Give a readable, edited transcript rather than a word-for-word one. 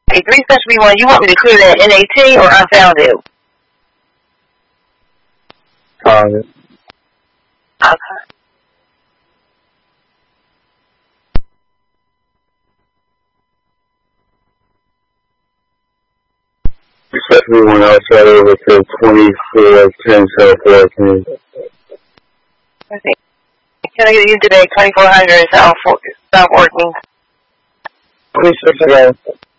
A 3-1, you want me to clear that NAT or unfound it? Found it. Okay. Especially when I shot over to 24-10-14. Okay. Can I get you today? 2400 South 14. Please check it out.